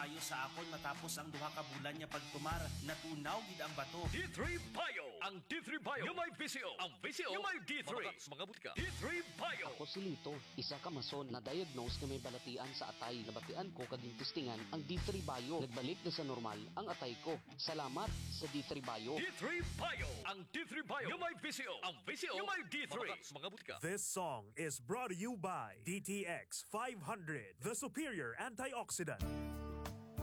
Bayo sa akon matapos ang duha ka bulan niya pagtumar. Natunaw gid ang bato. D3 Bio. Ang D3 Bio yung may VCO. Ang VCO yung may D3. Mga butika. D3 Bio. Ako si Lito, isa ka mason na diagnose na may balatian sa atay. Nabatian ko kaging testingan ang D3 Bio. Nagbalik na sa normal ang atay ko. Salamat sa D3 Bio. D3 Bio. Ang D3 Bio yung may VCO. Ang VCO yung may D3. Mga butika. This song is brought to you by DTX 500, the superior antioxidant.